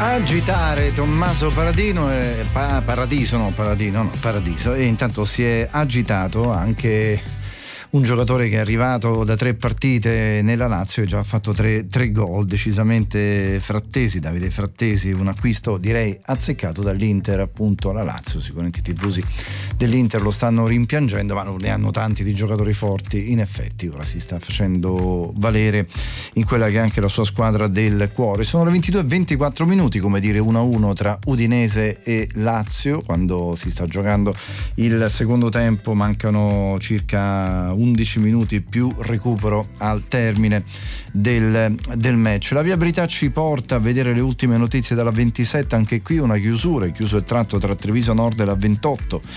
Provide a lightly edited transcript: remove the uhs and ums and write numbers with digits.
Agitare Tommaso Paradiso e intanto si è agitato anche un giocatore che è arrivato da 3 partite nella Lazio e già ha fatto 3 gol decisamente Frattesi, Davide Frattesi, un acquisto direi azzeccato dall'Inter appunto alla Lazio. Sicuramente i tifosi dell'Inter lo stanno rimpiangendo, ma non ne hanno tanti di giocatori forti. In effetti ora si sta facendo valere in quella che è anche la sua squadra del cuore. Sono le 22:24 minuti, come dire 1-1 tra Udinese e Lazio quando si sta giocando il secondo tempo. Mancano circa 11 minuti più recupero al termine del match. La viabilità ci porta a vedere le ultime notizie dalla 27, anche qui una chiusura, è chiuso il tratto tra Treviso Nord e la 28